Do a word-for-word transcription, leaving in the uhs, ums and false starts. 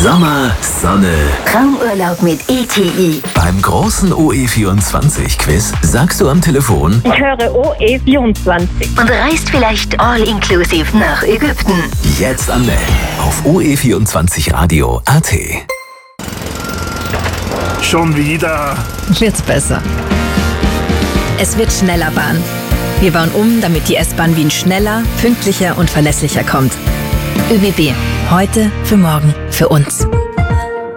Sommer, Sonne. Traumurlaub mit E T I. Beim großen O E vierundzwanzig Quiz sagst du am Telefon: Ich höre O E vierundzwanzig. Und reist vielleicht all-inclusive nach Ägypten. Jetzt anmelden auf o e vierundzwanzig radio punkt a t. Schon wieder. Wird's besser. Es wird schneller Bahn. Wir bauen um, damit die S-Bahn Wien schneller, pünktlicher und verlässlicher kommt. ÖBB. Heute für morgen für uns.